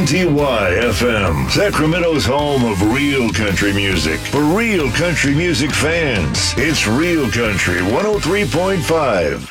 WNTY-FM, Sacramento's home of real country music. For real country music fans, it's Real Country 103.5.